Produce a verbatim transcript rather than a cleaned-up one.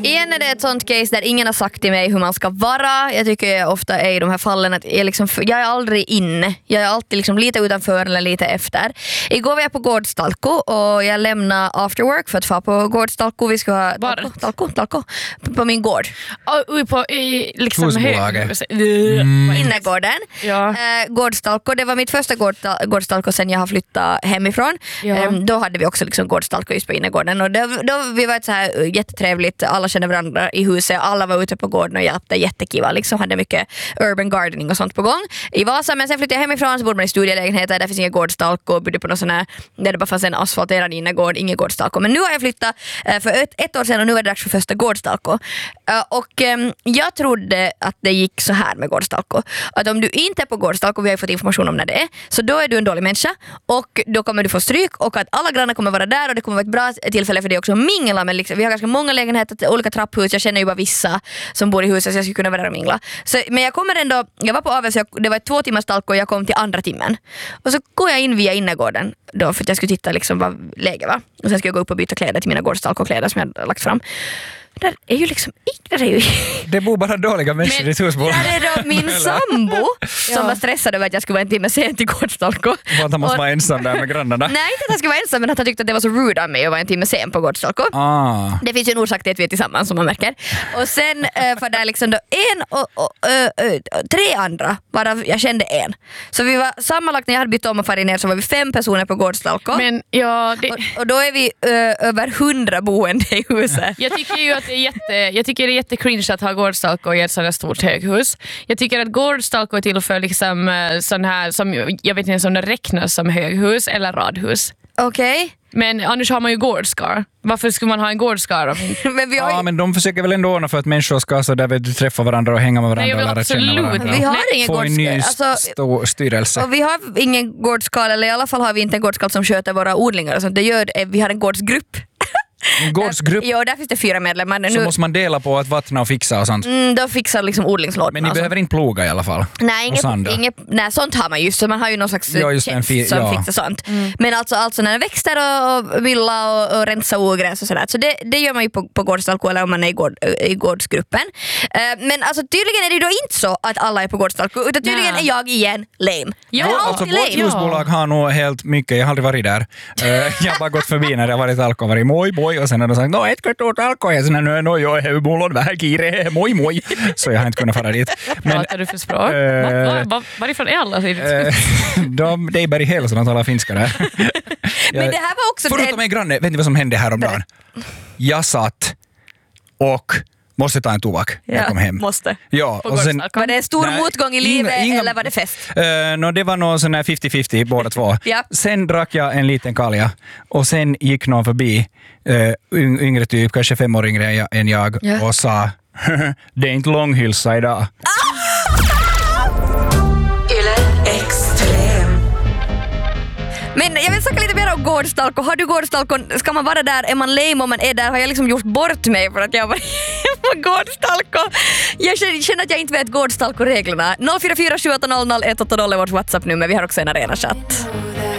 Igen är det ett sånt case där ingen har sagt till mig hur man ska vara. Jag tycker jag ofta är i de här fallen att jag, liksom, jag är aldrig inne. Jag är alltid liksom lite utanför eller lite efter. Igår var jag på Gårdstalko och jag lämnade after work för att få på Gårdstalko. Vi ska ha talko, talko, talko, på, på min gård. Oh, på i, liksom Husbolaget. Mm. Innergården. Ja. Eh, Gårdstalko, det var mitt första gårdstal- Gårdstalko sen jag har flyttat hemifrån. Ja. Eh, då hade vi också liksom Gårdstalko just på innergården. Och då, då vi var ett så här jättetrevligt, alla kände varandra i huset, alla var ute på gården och hjälpte, jättekiva, liksom hade mycket urban gardening och sånt på gång i Vasa. Men sen flyttade jag hemifrån, så bodde man i studielägenheter, där finns inga Gårdstalko och bodde på någon sån här, där det bara fanns en asfalterad innergård, ingen Gårdstalko. Men nu har jag flyttat eh, för ett, ett år sedan och nu är det dags för första Gårdstalko. Eh, och eh, jag trodde att det gick så här med Gårdstalko, att om du inte är på Gårdstalko, vi har ju fått information om när det är, så då är du en dålig människa och då kommer du få stryk och att alla grannar kommer vara där och det kommer vara ett bra tillfälle för dig också att mingla. Men liksom, vi har ganska många lägenheter, olika trapphus, jag känner ju bara vissa som bor i huset så jag skulle kunna vara där och mingla. Så, men jag kommer ändå, jag var på A V S, det var ett två timmars talk och jag kom till andra timmen. Och så går jag in via innergården då för att jag skulle titta liksom vad läget var. Och sen ska jag gå upp och byta kläder till mina Gårdstalko-kläder som jag hade lagt fram. Där är ju liksom där är ju... Det bor bara dåliga människor i ett husbolag. Ja, det är då min sambo som Ja. var stressad över att jag skulle vara en timme sen till Gårdstalko. För att han måste Och- vara ensam där med grannarna. Nej, inte att han skulle vara ensam, men att han tyckte att det var så rude av mig att vara en timme sen på Gårdstalko. Ah. Det finns ju en orsak till att vi är tillsammans som man märker. Och sen äh, var där liksom då en och, och äh, äh, tre andra, varav jag kände en. Så vi var sammanlagt, när jag hade bytt om och farit ner så var vi fem personer på Gårdstalko. Men ja, det, och, och då är vi äh, över hundra boende i huset. jag tycker ju att det är jätte, jag tycker det är jättecringe att ha Gårdstalko i ett sådant stort höghus. Jag tycker att Gårdstalko är till för liksom eh, sån här som jag vet inte ens om det räknas som höghus eller radhus. Okej. Okay. Men annars har man ju gårdskar. Varför skulle man ha en gårdskar? Om... Men vi har ju... Ja, men de försöker väl ändå ordna för att människor ska så där du träffa varandra och hänga med varandra. Nej, jag vill och lära känna absolut. varandra. Vi har Nej, ingen Få en ny gårdskal. Alltså, st- styrelse. och vi har ingen gårdskal, eller i alla fall har vi inte en gårdskal som sköter våra odlingar och sånt. Det gör, vi har en gårdsgrupp. En gårdsgrupp. Jo, där finns det fyra medlemmar. Så Nu, måste man dela på att vattna och fixa och sånt. mm, de fixar liksom odlingslådorna. Men ni och behöver inte ploga i alla fall. Nej, inget, och sanda. inget, nej, sånt har man ju. Så man har ju någon slags Ja, just en tjänst fi- som ja. fixar sånt. Mm. Men alltså, alltså när det växter och, och mylla och, och rensa ogräs och sådär. Så det, det gör man ju på, på Gårdstalko eller om man är i, gård, i gårdsgruppen. Uh, men alltså tydligen är det ju då inte så att alla är på Gårdstalko. Utan tydligen Nej. är jag igen lame. Ja, jag är Alltså, alltid vårt lame. husbolag har nog helt mycket, jag har aldrig varit där. Uh, jag har bara gått förbi när det har varit alko och varit moi moi och sen har de sagt no ett kort alko och sen no no jo hur mulla on vähän kiire moi moi. Så jag har inte kunnat fara dit. Vad pratar du för språk? eh, Va, va, va, varifrån är alla? Uh, de, det är Berg Hell som talar finska där. Men det här var också... Förutom en granne, vet ni vad som hände häromdagen? Jag satt och måste ta en tobak när jag kom hem. Måste. Ja, På och sen, Gårdstalko. Var det en stor Nej, motgång i inga- livet inga- eller var det fest? Uh, no, det var nog sån här femtio femtio båda två. Ja. Sen drack jag en liten kalja och sen gick någon förbi, uh, yngre typ, kanske fem år yngre än jag, än jag Ja. och sa det är inte långhylsa idag. Men jag vill snacka lite mer om Gårdstalko. Har du Gårdstalko? Ska man vara där? Är man lame om man är där? Har jag liksom gjort bort mig för att jag var på Gårdstalko? Jag känner, känner att jag inte vet Gårdstalko-reglerna. noll fyra fyra sju åtta noll noll ett åtta noll är vårt WhatsApp-nummer. Vi har också en arenachatt.